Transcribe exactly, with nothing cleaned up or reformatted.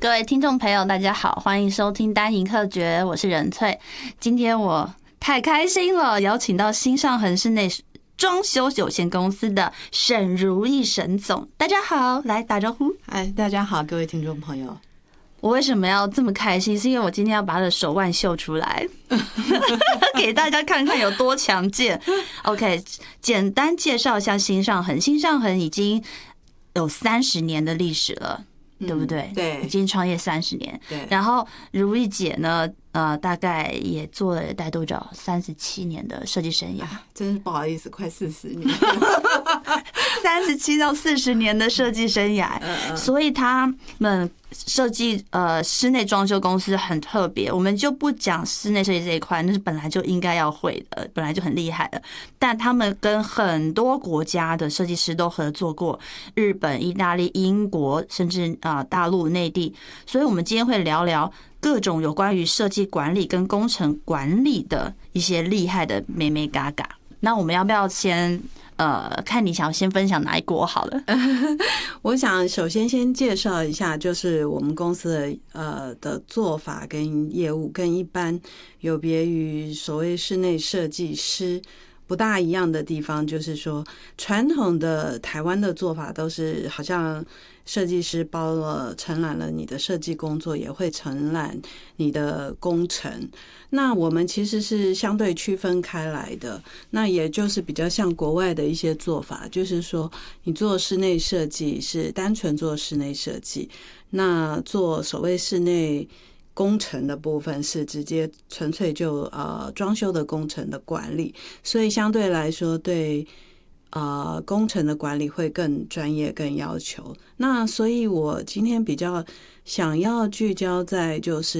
各位听众朋友，大家好，欢迎收听单营客决，我是任翠。今天我太开心了，邀请到新上恒室内装修有限公司的沈如意沈总，大家好，来打招呼。 嗨，大家好，各位听众朋友。 我为什么要这么开心？是因为我今天要把他的手腕秀出来，给大家看看有多强健。OK， 简单介绍一下新上恒。新上恒已经有三十年的历史了。对不对？ 对， 已经创业三十年。 对， 然后如意姐呢，呃，大概也做了大概多少？三十七年的设计生涯， 真是不好意思，快四十年， 三十七到四十年的设计生涯。所以他们设计呃室内装修公司很特别，我们就不讲室内设计这一块，那是本来就应该要会的，本来就很厉害的。但他们跟很多国家的设计师都合作过，日本、意大利、英国，甚至啊大陆内地。所以我们今天会聊聊各种有关于设计管理跟工程管理的一些厉害的眉眉嘎嘎。那我们要不要先呃，看你想要先分享哪一国好了？ 我想首先先介绍一下，就是我们公司的呃的做法跟业务跟一般有别于所谓室内设计师不大一样的地方，就是说传统的台湾的做法都是好像设计师包了承揽了你的设计工作，也会承揽你的工程。那我们其实是相对区分开来的，那也就是比较像国外的一些做法，就是说你做室内设计是单纯做室内设计，那做所谓室内工程的部分是直接纯粹就呃装修的工程的管理，所以相对来说对呃工程的管理会更专业更要求。那所以我今天比较想要聚焦在就是